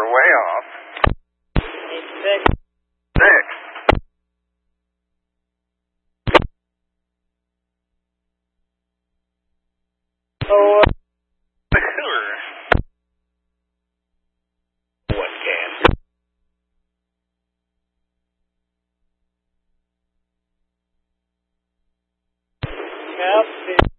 we're way off. Need 6. 6. Oh, 1 can. copy.